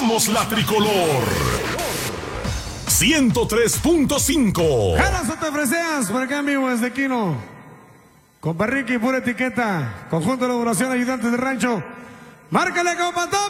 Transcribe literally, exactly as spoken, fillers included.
Somos la tricolor. ciento tres punto cinco. Jalas o te freseas, por acá en vivo desde Quino. Con Ricky, pura etiqueta. Conjunto de elaboración, ayudantes de rancho. Márcale, compa.